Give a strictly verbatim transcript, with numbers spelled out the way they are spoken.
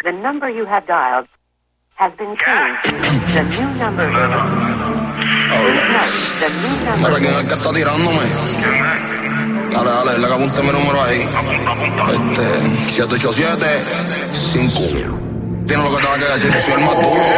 The number you have dialed has been changed. The new number. Please note, the new number. Mira, ¿quién es el que está tirándome? Dale, dale, dale que apunte mi número ahí. Este, siete ocho siete, cinco. Tiene lo que tenga que decir, soy el más duro.